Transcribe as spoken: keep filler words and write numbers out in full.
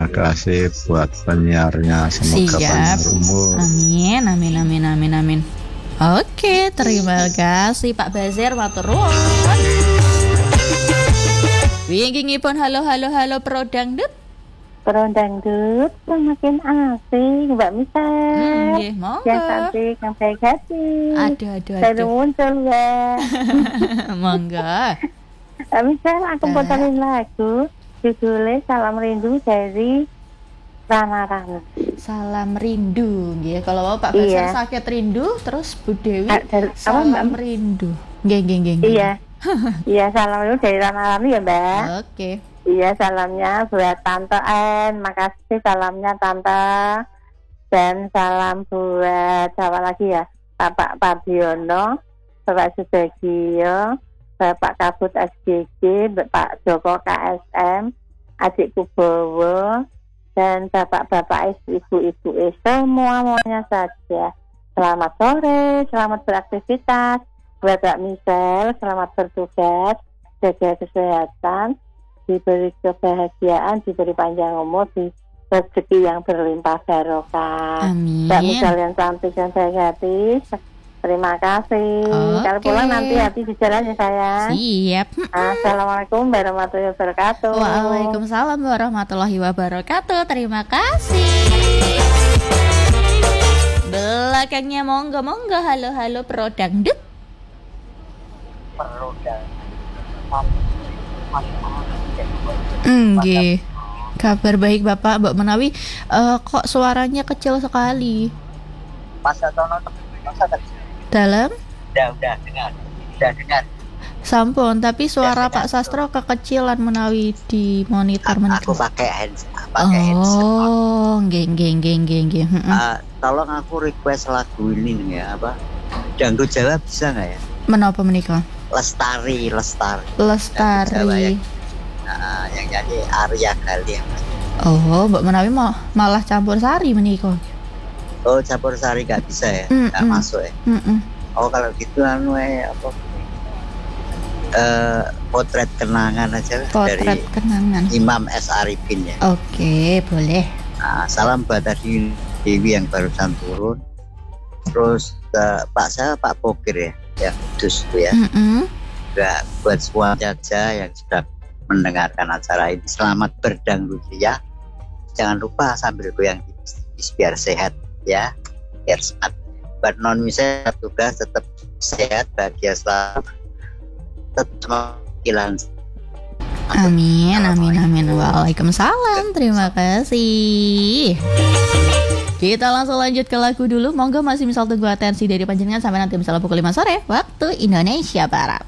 kasih buat penyiarnya. Semoga Siap. panjang umur. Amin, amin, amin, amin, amin. Oke, terima kasih Pak Bazir, matur nuwun. Winginipun halo halo halo Pro Dangdut. Pro Dangdut semakin asik, Mbak Michelle. Hmm, nggih, monggo. Yang cantik, yang baik hati. Aduh, aduh, Baru aduh. muncul ya. Monggo. Mbak Michelle, aku Eh. puterin lagu judulnya Salam Rindu dari Rana Rana. Salam rindu, nggih. Kalau mau Pak Bazir Iya. sakit rindu, terus Bu Dewi Ah, dari- apa, salam Mbak? rindu. Nggih, nggih, nggih. nggih. Iya. Iya, salam rindu dari Rana Rana ya, Mbak. Oke. Iya, salamnya buat Tante En. Makasih salamnya Tante. Dan salam buat siapa lagi ya? Bapak Pabiono, Bapak Subagio, Bapak Kabut S G G, Bapak Joko K S M, Adik Kubowo, dan bapak-bapak ibu-ibu semua-muanya saja. Selamat sore, selamat beraktivitas. Buat Mbak Michelle, selamat bertugas, jaga kesehatan, diberi kebahagiaan, diberi panjang umur, di rezeki yang berlimpah barokah. Amin. Mbak Michelle yang cantik dan baik hati, terima kasih. Oke. Kalau pulang nanti hati di jalan ya sayang. Siap. Assalamualaikum warahmatullahi wabarakatuh. Waalaikumsalam warahmatullahi wabarakatuh. Terima kasih. Belakangnya monggo monggo halo halo Pro Dangdut. Nggih. Kabar baik Bapak, Mbak Menawi. Eh, kok suaranya kecil sekali? Mas Atono masa tadi Dalam? udah udah dengar udah dengar Sampun, tapi suara Ya, Pak Sastro kekecilan menawi di monitor aku menika. pakai hands pakai headset. Oh, nggih nggih nggih nggih nggih. Heeh. Ah, tolong aku request lagu ini nih ya apa dangdut Jawa bisa nggak ya? Menapa menika? Lestari Lestari Jawa ya. Lestari. Nah, yang nyanyi Arya Galia. Oh, Mbak Menawi mau malah campur sari menika. Oh, campur sari nggak bisa ya, Mm, nggak mm. masuk ya. Heeh. Oh, kalau gitu anu eh apa eh potret kenangan aja lah Potret dari kenangan. Imam S. Arifin ya. Oke, boleh. Nah, salam buat tadi Dewi yang barusan turun. Terus eh, Pak saya Pak Pokir ya, yang kudus itu ya. Heeh. Juga buat semua jaja yang sudah mendengarkan acara ini. Selamat berdangdut ya. Jangan lupa sambil goyang tipis biar sehat ya, biar sehat. Buat non misalnya tugas tetap sehat, bahagia selalu, tetap hilang. Amin, amin, amin. Waalaikumsalam. Terima kasih. Kita langsung lanjut ke lagu dulu. Monggo masih misal tunggu atensi dari panjenengan sampai nanti misalnya pukul lima sore waktu Indonesia Barat.